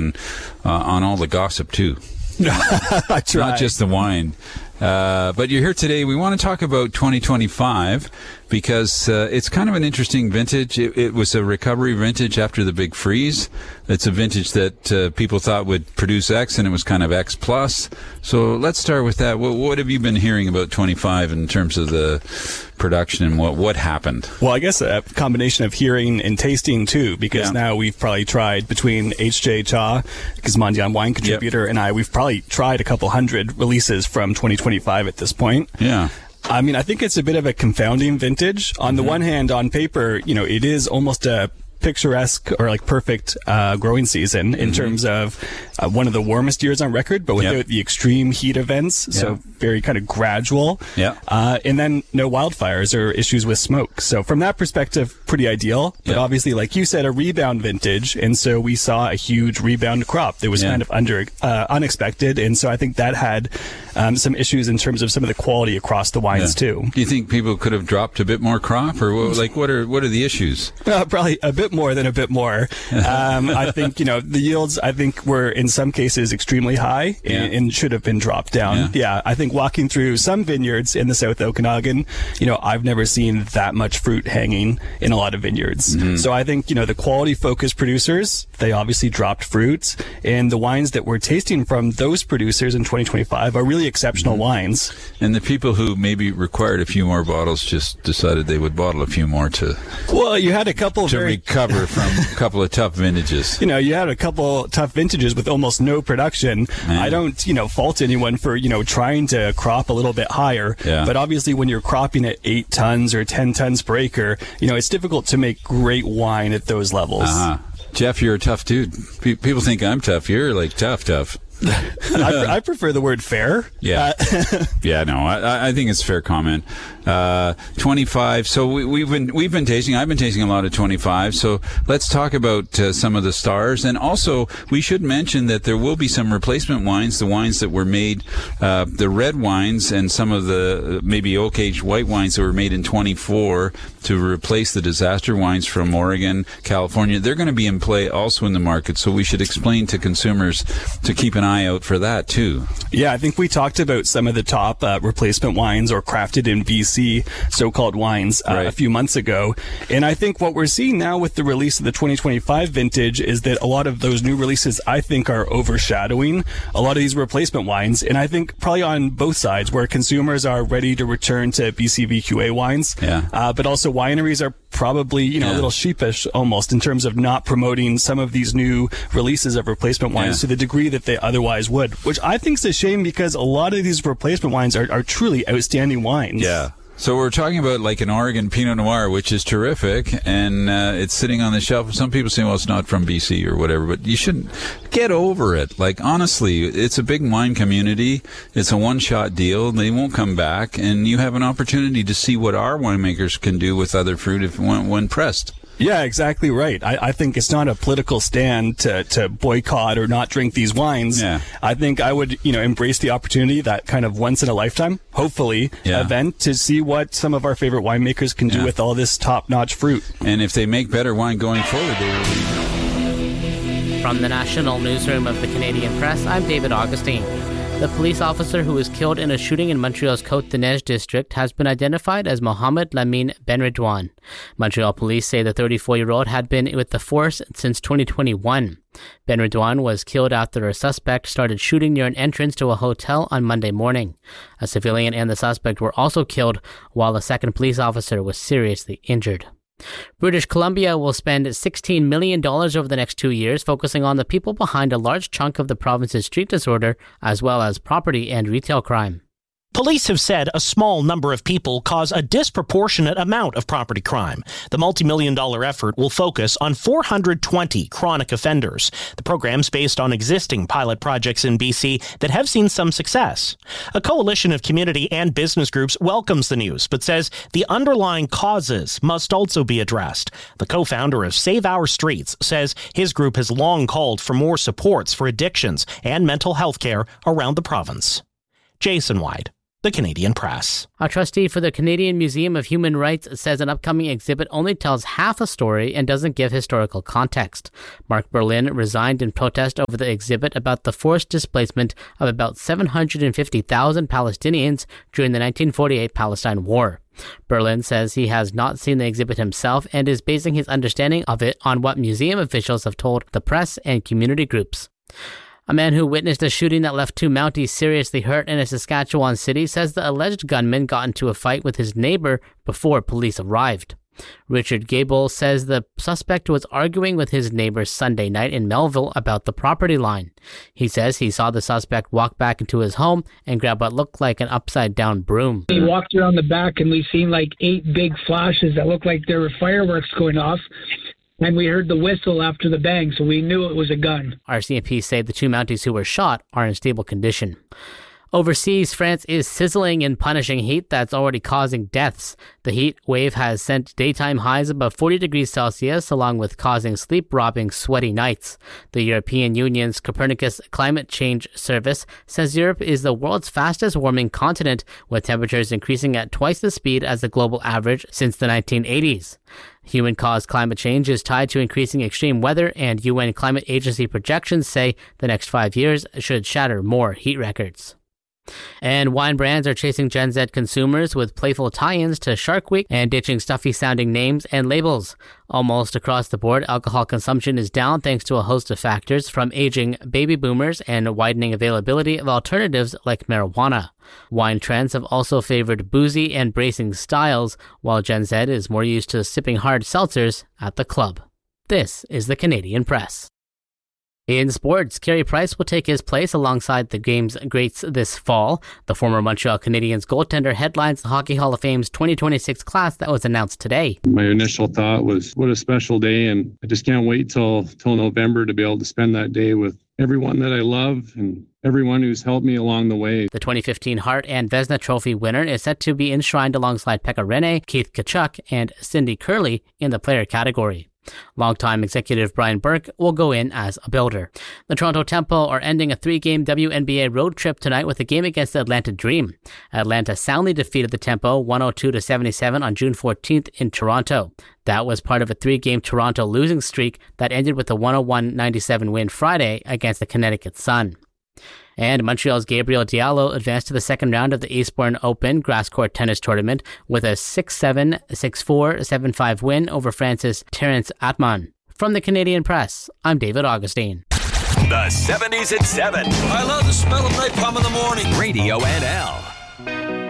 on all the gossip too. I try. Not just the wine. But you're here today. We want to talk about 2025 because it's kind of an interesting vintage. It was a recovery vintage after the big freeze. It's a vintage that people thought would produce X, and it was kind of X plus. So let's start with that. What have you been hearing about 25 in terms of the production and what happened? Well, I guess a combination of hearing and tasting too, because now we've probably tried between H.J. Cha, Gizmondian wine contributor, and I, we've probably tried a couple hundred releases from 2025 at this point. Yeah. I mean, I think it's a bit of a confounding vintage. On the one hand, on paper, you know, it is almost a picturesque or like perfect growing season in terms of one of the warmest years on record, but without the extreme heat events. So very kind of gradual. And then no wildfires or issues with smoke. So from that perspective, pretty ideal. But obviously, like you said, a rebound vintage. And so we saw a huge rebound crop that was kind of unexpected. And so I think that had some issues in terms of some of the quality across the wines too. Do you think people could have dropped a bit more crop, or what are the issues? Probably a bit more than a bit more. I think, you know, the yields, I think, were in some cases extremely high and should have been dropped down. I think walking through some vineyards in the South Okanagan, you know, I've never seen that much fruit hanging in a lot of vineyards. So I think, you know, the quality focused producers, they obviously dropped fruit, and the wines that we're tasting from those producers in 2025 are really exceptional wines. And the people who maybe required a few more bottles just decided they would bottle a few more to... Well, you had a couple to recover from a couple of tough vintages. You know, you had a couple tough vintages with almost no production. I don't, you know, fault anyone for, you know, trying to crop a little bit higher. But obviously when you're cropping at 8 tons or 10 tons per acre, you know, it's difficult to make great wine at those levels. Jeff, you're a tough dude. People think I'm tough. You're like tough. I prefer the word fair. I think it's a fair comment. 25. So we've been tasting. I've been tasting a lot of 25. So let's talk about some of the stars. And also, we should mention that there will be some replacement wines. The wines that were made, the red wines, and some of the maybe oak-aged white wines that were made in 24 to replace the disaster wines from Oregon, California. They're going to be in play also in the market. So we should explain to consumers to keep an eye out for that too. Yeah, I think we talked about some of the top replacement wines or crafted in BC so-called wines a few months ago. And I think what we're seeing now with the release of the 2025 vintage is that a lot of those new releases, I think, are overshadowing a lot of these replacement wines. And I think probably on both sides, where consumers are ready to return to BCVQA wines, but also wineries are probably, you know, a little sheepish almost in terms of not promoting some of these new releases of replacement wines to the degree that they otherwise would, which I think is a shame because a lot of these replacement wines are truly outstanding wines. So we're talking about like an Oregon Pinot Noir, which is terrific, and it's sitting on the shelf. Some people say, well, it's not from BC or whatever, but you shouldn't get over it. Like, honestly, it's a big wine community. It's a one-shot deal. They won't come back, and you have an opportunity to see what our winemakers can do with other fruit when pressed. Yeah, exactly right. I think it's not a political stand to boycott or not drink these wines. I think I would, you know, embrace the opportunity, that kind of once in a lifetime, hopefully, event to see what some of our favorite winemakers can do with all this top-notch fruit. And if they make better wine going forward, they will. From the National Newsroom of the Canadian Press, I'm David Augustine. The police officer who was killed in a shooting in Montreal's Côte-des-Neiges district has been identified as Mohamed Lamine Benredouane. Montreal police say the 34-year-old had been with the force since 2021. Benredouane was killed after a suspect started shooting near an entrance to a hotel on Monday morning. A civilian and the suspect were also killed, while a second police officer was seriously injured. British Columbia will spend $16 million over the next 2 years focusing on the people behind a large chunk of the province's street disorder, as well as property and retail crime. Police have said a small number of people cause a disproportionate amount of property crime. The multi-million-dollar effort will focus on 420 chronic offenders. The program's based on existing pilot projects in BC that have seen some success. A coalition of community and business groups welcomes the news, but says the underlying causes must also be addressed. The co-founder of Save Our Streets says his group has long called for more supports for addictions and mental health care around the province. Jason White, the Canadian Press. A trustee for the Canadian Museum of Human Rights says an upcoming exhibit only tells half a story and doesn't give historical context. Mark Berlin resigned in protest over the exhibit about the forced displacement of about 750,000 Palestinians during the 1948 Palestine War. Berlin says he has not seen the exhibit himself and is basing his understanding of it on what museum officials have told the press and community groups. A man who witnessed a shooting that left 2 Mounties seriously hurt in a Saskatchewan city says the alleged gunman got into a fight with his neighbor before police arrived. Richard Gable says the suspect was arguing with his neighbor Sunday night in Melville about the property line. He says he saw the suspect walk back into his home and grab what looked like an upside-down broom. He walked around the back and we seen like 8 big flashes that looked like there were fireworks going off. And we heard the whistle after the bang, so we knew it was a gun. RCMP say the 2 Mounties who were shot are in stable condition. Overseas, France is sizzling in punishing heat that's already causing deaths. The heat wave has sent daytime highs above 40 degrees Celsius, along with causing sleep-robbing, sweaty nights. The European Union's Copernicus Climate Change Service says Europe is the world's fastest-warming continent, with temperatures increasing at twice the speed as the global average since the 1980s. Human-caused climate change is tied to increasing extreme weather, and UN Climate Agency projections say the next 5 years should shatter more heat records. And wine brands are chasing Gen Z consumers with playful tie-ins to Shark Week and ditching stuffy-sounding names and labels. Almost across the board, alcohol consumption is down thanks to a host of factors, from aging baby boomers and widening availability of alternatives like marijuana. Wine trends have also favored boozy and bracing styles, while Gen Z is more used to sipping hard seltzers at the club. This is the Canadian Press. In sports, Carey Price will take his place alongside the game's greats this fall. The former Montreal Canadiens goaltender headlines the Hockey Hall of Fame's 2026 class that was announced today. My initial thought was, what a special day, and I just can't wait till November to be able to spend that day with everyone that I love and everyone who's helped me along the way. The 2015 Hart and Vezina Trophy winner is set to be enshrined alongside Pekka Rinne, Keith Tkachuk, and Cindy Curley in the player category. Longtime executive Brian Burke will go in as a builder. The Toronto Tempo are ending a 3-game WNBA road trip tonight with a game against the Atlanta Dream. Atlanta soundly defeated the Tempo 102-77 on June 14th in Toronto. That was part of a 3-game Toronto losing streak that ended with a 101-97 win Friday against the Connecticut Sun. And Montreal's Gabriel Diallo advanced to the second round of the Eastbourne Open grass court tennis tournament with a 6-7, 6-4, 7-5 win over France's Terence Atman. From the Canadian Press, I'm David Augustine. The 70s at 7. I love the smell of napalm in the morning. Radio NL.